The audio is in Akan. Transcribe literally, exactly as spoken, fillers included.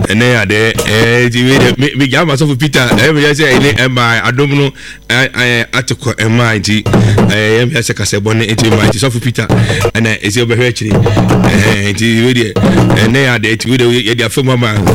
ene ya de eh ti we me jama so for Peter eh me say ene emma adom no eh atiko emma ti eh em ya se kase bone enti emma ti so for Peter ene esi obehwe akiri eh ti we de ene ya de ti we de ye dia fo mama